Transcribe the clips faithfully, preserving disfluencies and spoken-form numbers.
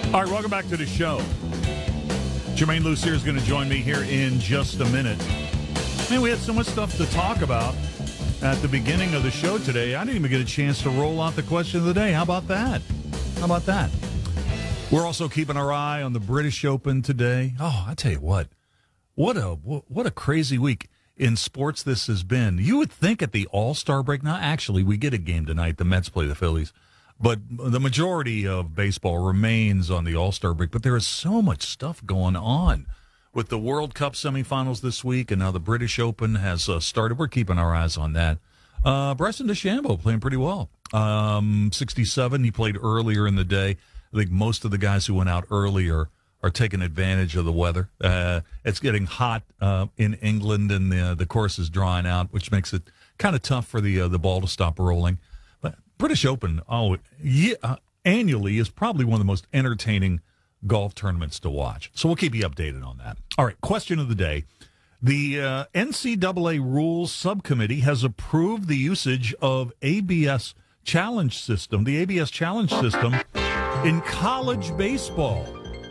All right, welcome back to the show. Jermaine Lucier is going to join me here in just a minute. Man, we had so much stuff to talk about at the beginning of the show today. I didn't even get a chance to roll out the question of the day. How about that? How about that? We're also keeping our eye on the British Open today. Oh, I tell you what, what a what a crazy week in sports this has been. You would think at the All-Star break, now actually we get a game tonight. The Mets play the Phillies. But the majority of baseball remains on the All-Star break. But there is so much stuff going on with the World Cup semifinals this week, and now the British Open has uh, started. We're keeping our eyes on that. Uh, Bryson DeChambeau playing pretty well. Um, sixty-seven, he played earlier in the day. I think most of the guys who went out earlier are taking advantage of the weather. Uh, it's getting hot uh, in England, and the, the course is drying out, which makes it kind of tough for the uh, the ball to stop rolling. British Open oh, yeah, uh, annually is probably one of the most entertaining golf tournaments to watch. So we'll keep you updated on that. All right, question of the day. The uh, N C double A Rules Subcommittee has approved the usage of A B S Challenge System, the A B S Challenge System, in college baseball.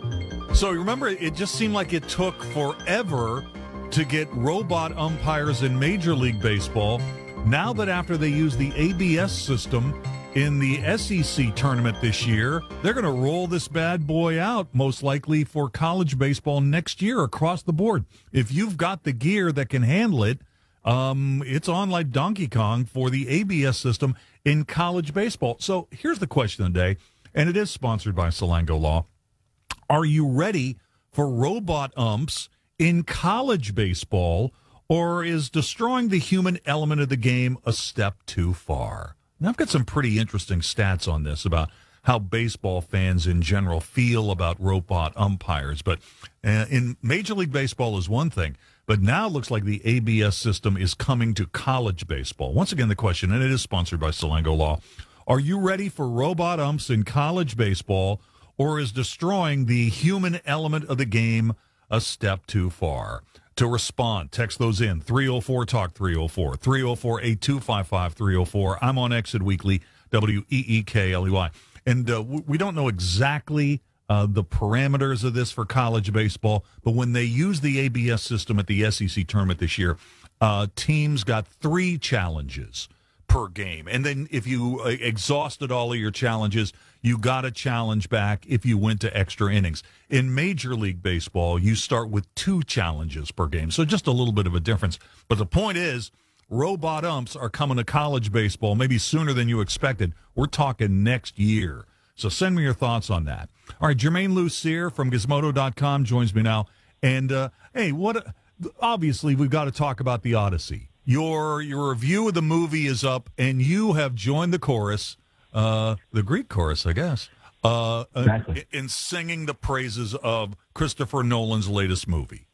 So remember, it just seemed like it took forever to get robot umpires in Major League Baseball. Now that after they use the A B S system in the S E C tournament this year, they're going to roll this bad boy out, most likely for college baseball next year across the board. If you've got the gear that can handle it, um, it's on like Donkey Kong for the A B S system in college baseball. So here's the question of the day, and it is sponsored by Salango Law. Are you ready for robot umps in college baseball? Or is destroying the human element of the game a step too far? Now, I've got some pretty interesting stats on this about how baseball fans in general feel about robot umpires. But uh, in Major League Baseball is one thing, but now it looks like the A B S system is coming to college baseball. Once again, the question, and it is sponsored by Salango Law, are you ready for robot umps in college baseball, or is destroying the human element of the game a step too far? To respond, text those in, three oh four talk three oh four, three oh four, eight two five five, three oh four. I'm on Exit Weekly, W E E K L E Y. And uh, we don't know exactly uh, the parameters of this for college baseball, but when they use the A B S system at the S E C tournament this year, uh, teams got three challenges per game. And then if you uh, exhausted all of your challenges, you got a challenge back if you went to extra innings. In Major League Baseball, you start with two challenges per game. So just a little bit of a difference. But the point is, robot umps are coming to college baseball maybe sooner than you expected. We're talking next year. So send me your thoughts on that. All right, Jermaine Lucier from Gizmodo dot com joins me now. And, uh, hey, what? obviously, we've got to talk about the Odyssey. Your your review of the movie is up, and you have joined the chorus, uh, the Greek chorus, I guess, uh, exactly. in singing the praises of Christopher Nolan's latest movie.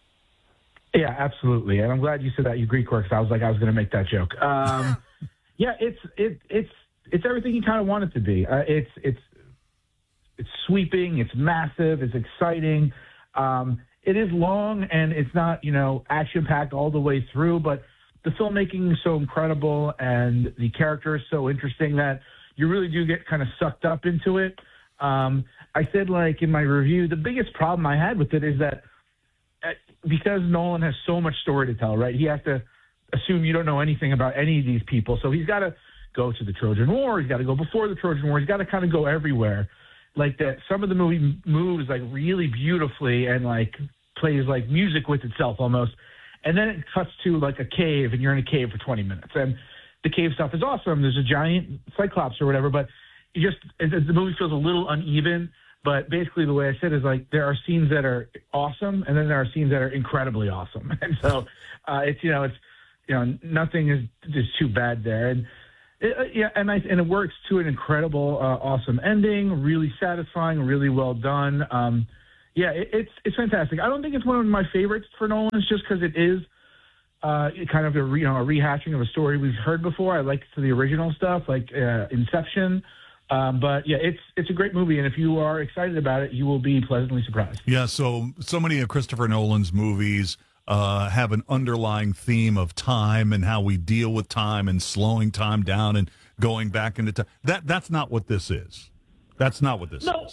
Yeah, absolutely, and I'm glad you said that, you Greek chorus. I was like, I was going to make that joke. Um, yeah, it's it it's it's everything you kind of want it to be. Uh, it's it's it's sweeping, it's massive, it's exciting. Um, it is long, and it's not you know action packed all the way through, but the filmmaking is so incredible and the character is so interesting that you really do get kind of sucked up into it. Um, I said, like, in my review, the biggest problem I had with it is that uh, because Nolan has so much story to tell, right, he has to assume you don't know anything about any of these people. So he's got to go to the Trojan War. He's got to go before the Trojan War. He's got to kind of go everywhere. Like that, some of the movie moves, like, really beautifully and, like, plays, like, music with itself almost. And then it cuts to, like, a cave, and you're in a cave for twenty minutes. And the cave stuff is awesome. There's a giant cyclops or whatever, but it just it, the movie feels a little uneven. But basically the way I said it is, like, there are scenes that are awesome, and then there are scenes that are incredibly awesome. And so uh, it's, you know, it's, you know, nothing is just too bad there. And it, yeah, and I, and it works to an incredible, uh, awesome ending, really satisfying, really well done. Um, Yeah, it, it's it's fantastic. I don't think it's one of my favorites for Nolan, just because it is uh, kind of a, you know, a rehashing of a story we've heard before. I like the original stuff, like uh, Inception. Um, but, yeah, it's it's a great movie, and if you are excited about it, you will be pleasantly surprised. Yeah, so so many of Christopher Nolan's movies uh, have an underlying theme of time and how we deal with time and slowing time down and going back into time. That, that's not what this is. That's not what this no. is.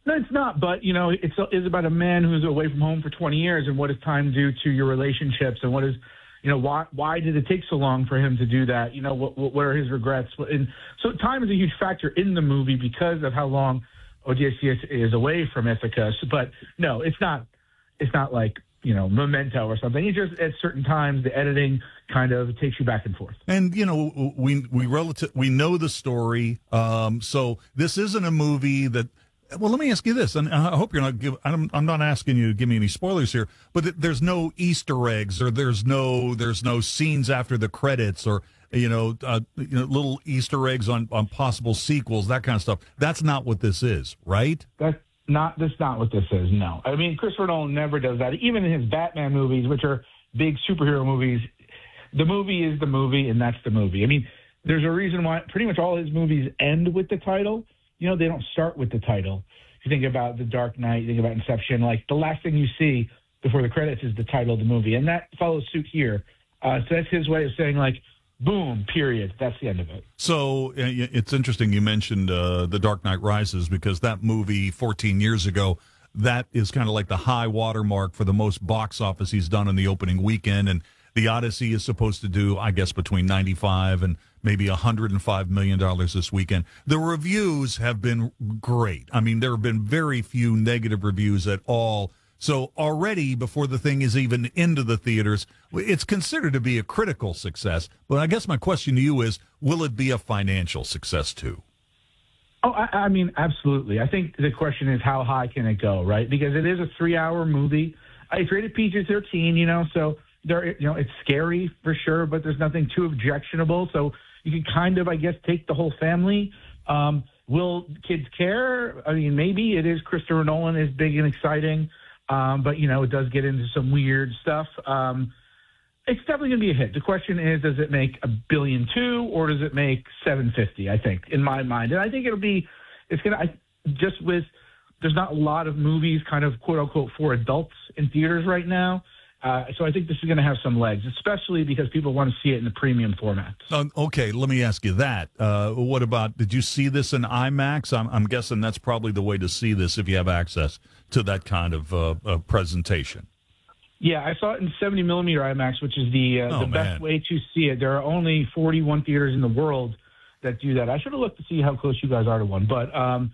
No, it's not. But, you know, it's, it's about a man who's away from home for twenty years and what does time do to your relationships and what is, you know, why why did it take so long for him to do that? You know, what, what are his regrets? And so time is a huge factor in the movie because of how long Odysseus is away from Ithaca. But, no, it's not. It's not like, you know, Memento or something. It's just at certain times the editing kind of takes you back and forth. And, you know, we we relative we know the story. Um, so this isn't a movie that. Well, let me ask you this, and I hope you're not. Give, I'm, I'm not asking you to give me any spoilers here, but th- there's no Easter eggs, or there's no there's no scenes after the credits, or you know, uh, you know, little Easter eggs on, on possible sequels, that kind of stuff. That's not what this is, right? That's not. That's not what this is. No, I mean, Christopher Nolan never does that. Even in his Batman movies, which are big superhero movies, the movie is the movie, and that's the movie. I mean, there's a reason why pretty much all his movies end with the title. You know, they don't start with the title. If you think about The Dark Knight, you think about Inception, like the last thing you see before the credits is the title of the movie. And that follows suit here. Uh, so that's his way of saying, like, boom, period. That's the end of it. So uh, it's interesting you mentioned uh, The Dark Knight Rises, because that movie fourteen years ago, that is kind of like the high watermark for the most box office he's done in the opening weekend. And The Odyssey is supposed to do, I guess, between ninety-five and maybe one hundred five million dollars this weekend. The reviews have been great. I mean, there have been very few negative reviews at all. So already, before the thing is even into the theaters, it's considered to be a critical success. But I guess my question to you is, will it be a financial success too? Oh, I, I mean, absolutely. I think the question is, how high can it go, right? Because it is a three-hour movie. It's rated P G thirteen, you know, so there, you know, it's scary for sure, but there's nothing too objectionable. So you can kind of, I guess, take the whole family. Um, will kids care? I mean, maybe. It is Christopher Nolan is big and exciting, um, but, you know, it does get into some weird stuff. Um, it's definitely going to be a hit. The question is, does it make a billion two or does it make seven fifty, I think, in my mind. And I think it'll be, it's going to, just with, there's not a lot of movies kind of quote unquote for adults in theaters right now. Uh, so I think this is going to have some legs, especially because people want to see it in the premium format. Um, okay, let me ask you that. Uh, what about, did you see this in IMAX? I'm, I'm guessing that's probably the way to see this if you have access to that kind of uh, uh, presentation. Yeah, I saw it in seventy millimeter IMAX, which is the uh, oh, the best man. way to see it. There are only forty-one theaters in the world that do that. I should have looked to see how close you guys are to one, but um,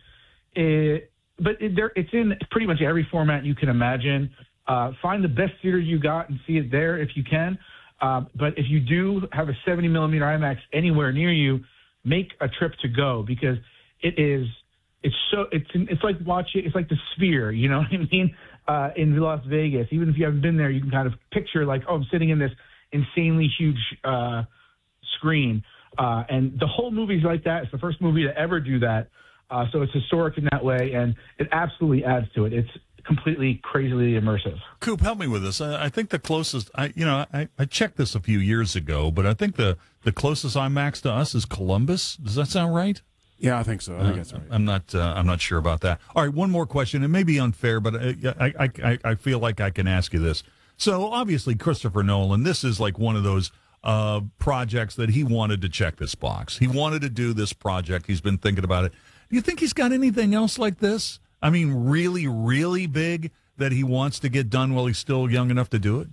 it, but it, there, it's in pretty much every format you can imagine. Uh, find the best theater you got and see it there if you can. Uh, but if you do have a seventy millimeter IMAX anywhere near you, make a trip to go, because it is, it's so, it's, it's like watching, it's like the Sphere, you know what I mean? Uh, in Las Vegas, even if you haven't been there, you can kind of picture like, oh, I'm sitting in this insanely huge uh, screen. Uh, and the whole movie's like that. It's the first movie to ever do that. Uh, so it's historic in that way, and it absolutely adds to it. It's completely crazily immersive. Coop, help me with this. I, I think the closest, I you know, I, I checked this a few years ago, but I think the, the closest IMAX to us is Columbus. Does that sound right? Yeah, I think so. I think that's right. Uh, I'm not. Uh, I'm not sure about that. All right, one more question. It may be unfair, but I, I, I, I feel like I can ask you this. So obviously, Christopher Nolan, this is like one of those uh, projects that he wanted to check this box. He wanted to do this project. He's been thinking about it. Do you think he's got anything else like this? I mean, really, really big that he wants to get done while he's still young enough to do it?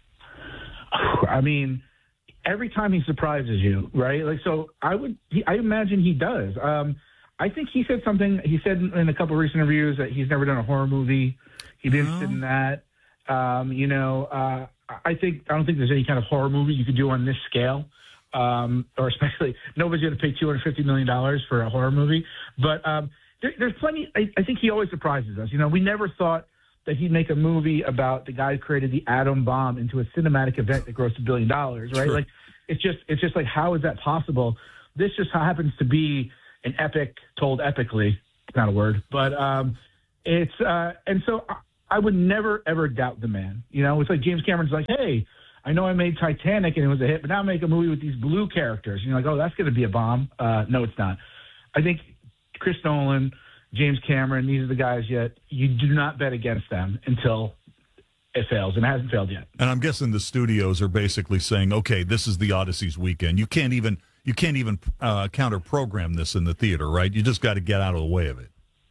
I mean, every time he surprises you, right? Like, so I would, he, I imagine he does. Um, I think he said something, he said in a couple of recent interviews that he's never done a horror movie. He'd be interested in that. Um, you know, uh, I think, I don't think there's any kind of horror movie you could do on this scale. Um, or especially, nobody's going to pay two hundred fifty million dollars for a horror movie. But um, there, there's plenty, I, I think he always surprises us. You know, we never thought that he'd make a movie about the guy who created the atom bomb into a cinematic event that grossed a billion dollars, right? Sure. Like, it's just, it's just like, how is that possible? This just happens to be an epic told epically. It's not a word, but um, it's, uh, and so I, I would never, ever doubt the man. You know, it's like James Cameron's like, hey, I know I made Titanic and it was a hit, but now I make a movie with these blue characters. And you're like, oh, that's going to be a bomb. Uh, no, it's not. I think Chris Nolan, James Cameron, these are the guys yet. You do not bet against them until it fails, and it hasn't failed yet. And I'm guessing the studios are basically saying, okay, this is the Odyssey's weekend. You can't even you can't even uh, counter program this in the theater, right? You just got to get out of the way of it.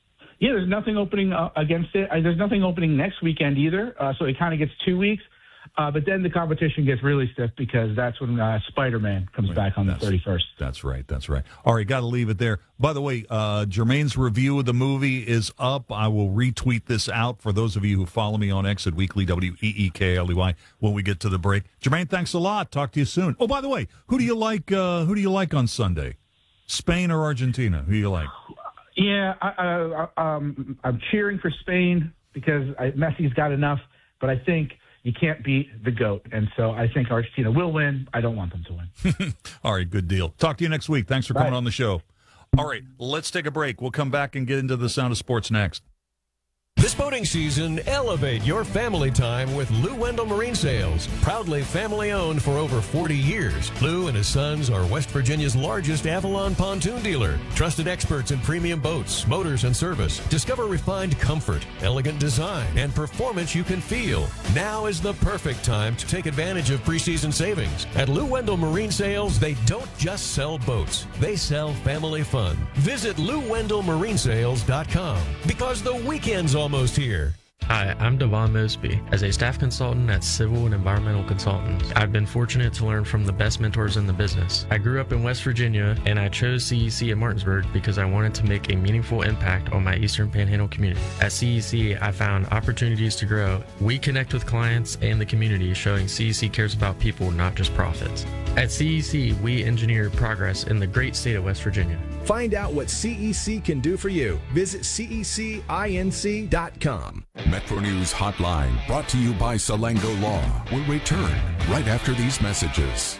Yeah, there's nothing opening uh, against it. Uh, there's nothing opening next weekend either, uh, so it kind of gets two weeks. Uh, but then the competition gets really stiff because that's when uh, Spider-Man comes Right. back on That's- the thirty-first. That's right. That's right. All right, got to leave it there. By the way, uh, Jermaine's review of the movie is up. I will retweet this out for those of you who follow me on X at Weekly, W E E K L E Y, when we get to the break. Jermaine, thanks a lot. Talk to you soon. Oh, by the way, who do you like uh, Who do you like on Sunday? Spain or Argentina? Who do you like? Yeah, I, I, um, I'm cheering for Spain because I, Messi's got enough, but I think you can't beat the GOAT, and so I think Argentina will win. I don't want them to win. All right, good deal. Talk to you next week. Thanks for coming Bye. on the show. All right, let's take a break. We'll come back and get into the Sound of Sports next. This boating season, elevate your family time with Lou Wendell Marine Sales. Proudly family owned for over forty years. Lou and his sons are West Virginia's largest Avalon pontoon dealer. Trusted experts in premium boats, motors, and service. Discover refined comfort, elegant design, and performance you can feel. Now is the perfect time to take advantage of preseason savings. At Lou Wendell Marine Sales, they don't just sell boats. They sell family fun. Visit Lou Wendell Marine Sales dot com because the weekend's almost here. Hi, I'm Devon Mosby. As a staff consultant at Civil and Environmental Consultants, I've been fortunate to learn from the best mentors in the business. I grew up in West Virginia, and I chose C E C at Martinsburg because I wanted to make a meaningful impact on my Eastern Panhandle community. At C E C, I found opportunities to grow. We connect with clients and the community, showing C E C cares about people, not just profits. At C E C, we engineer progress in the great state of West Virginia. Find out what C E C can do for you. Visit C E C inc dot com. Metro News Hotline, brought to you by Salango Law, will return right after these messages.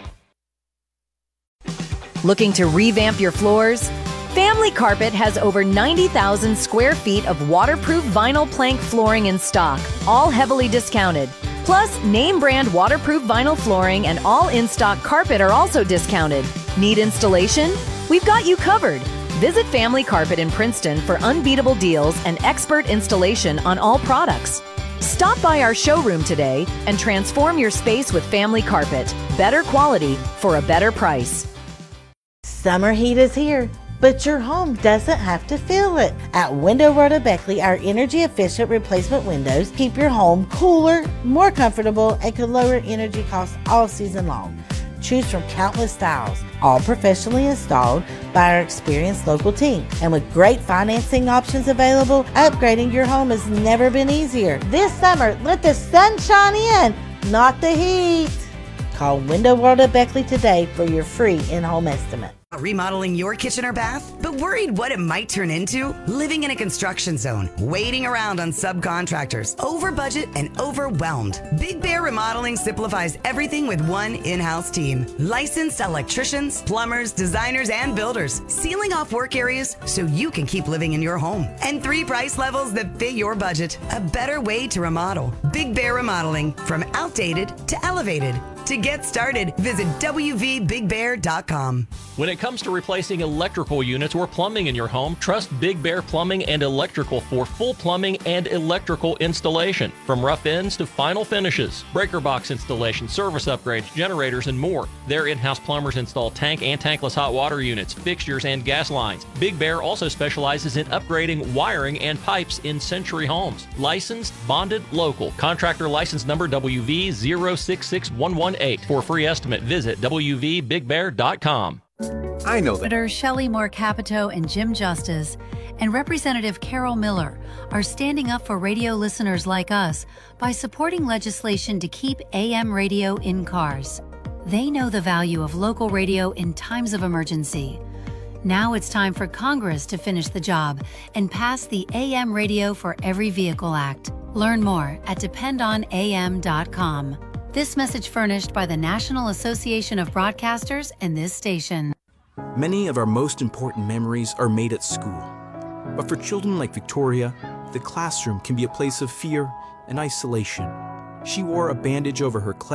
Looking to revamp your floors? Family Carpet has over ninety thousand square feet of waterproof vinyl plank flooring in stock, all heavily discounted. Plus, name brand waterproof vinyl flooring and all in-stock carpet are also discounted. Need installation? We've got you covered. Visit Family Carpet in Princeton for unbeatable deals and expert installation on all products. Stop by our showroom today and transform your space with Family Carpet. Better quality for a better price. Summer heat is here, but your home doesn't have to feel it. At Window World of Beckley, our energy-efficient replacement windows keep your home cooler, more comfortable, and can lower energy costs all season long. Choose from countless styles, all professionally installed by our experienced local team. And with great financing options available, upgrading your home has never been easier. This summer, let the sun shine in, not the heat. Call Window World of Beckley today for your free in-home estimate. Remodeling your kitchen or bath, but worried what it might turn into? Living in a construction zone, waiting around on subcontractors, over budget and overwhelmed. Big Bear Remodeling simplifies everything with one in-house team. Licensed electricians, plumbers, designers, and builders, sealing off work areas so you can keep living in your home. And three price levels that fit your budget. A better way to remodel. Big Bear Remodeling, from outdated to elevated. To get started, visit W V big bear dot com. When it comes to replacing electrical units or plumbing in your home, trust Big Bear Plumbing and Electrical for full plumbing and electrical installation. From rough ends to final finishes, breaker box installation, service upgrades, generators, and more. Their in-house plumbers install tank and tankless hot water units, fixtures, and gas lines. Big Bear also specializes in upgrading wiring and pipes in Century Homes. Licensed, bonded, local. Contractor license number W V zero six six one one eight. For a free estimate, visit W V big bear dot com. I know that. Senator Shelley Moore Capito and Jim Justice and Representative Carol Miller are standing up for radio listeners like us by supporting legislation to keep A M radio in cars. They know the value of local radio in times of emergency. Now it's time for Congress to finish the job and pass the A M Radio for Every Vehicle Act. Learn more at depend on A M dot com. This message furnished by the National Association of Broadcasters and this station. Many of our most important memories are made at school. But for children like Victoria, the classroom can be a place of fear and isolation. She wore a bandage over her cleft